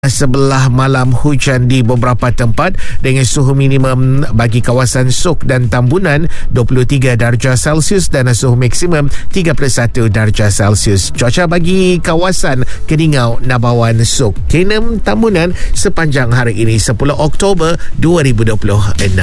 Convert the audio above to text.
Sebelah malam hujan di beberapa tempat dengan suhu minimum bagi kawasan Sok dan Tambunan 23 darjah Celsius dan suhu maksimum 31 darjah Celsius. Cuaca bagi kawasan Keningau, Nabawan, Sok, Kenem, Tambunan sepanjang hari ini 10 Oktober 2026.